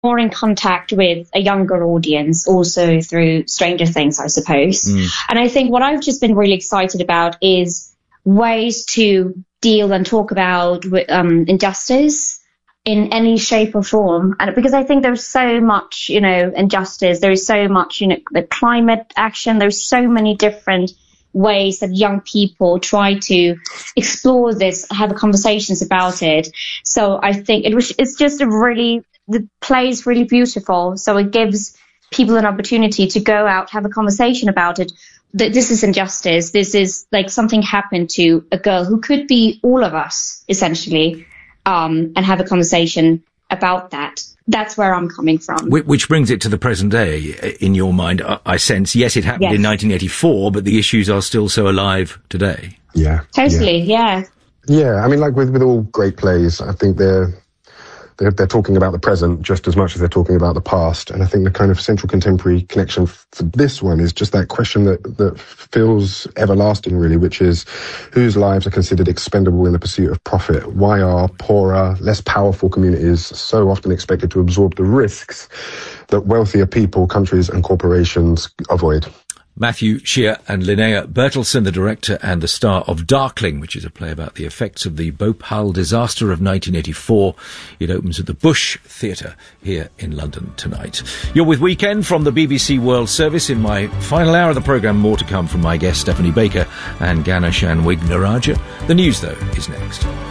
more in contact with a younger audience, also through Stranger Things, I suppose. And I think what I've just been really excited about is ways to deal and talk about injustice in any shape or form. And because I think there's so much, injustice, there's so much, the climate action, there's so many different ways that young people try to explore this, have conversations about it. So I think it's just the play is really beautiful. So it gives people an opportunity to go out, have a conversation about it. This is injustice. This is like something happened to a girl who could be all of us, essentially, and have a conversation about that. That's where I'm coming from. Which brings it to the present day, in your mind, I sense. Yes, it happened in 1984, but the issues are still so alive today. Yeah. Totally, yeah. Yeah, I mean, like with all great plays, I think they're talking about the present just as much as they're talking about the past. And I think the kind of central contemporary connection for this one is just that question that feels everlasting, really, which is whose lives are considered expendable in the pursuit of profit? Why are poorer, less powerful communities so often expected to absorb the risks that wealthier people, countries and corporations avoid? Matthew Shear and Linnea Bertelsen, the director and the star of Darkling, which is a play about the effects of the Bhopal disaster of 1984. It opens at the Bush Theatre here in London tonight. You're with Weekend from the BBC World Service. In my final hour of the programme, more to come from my guest Stephanie Baker and Ganashan Wignaraja. The news, though, is next.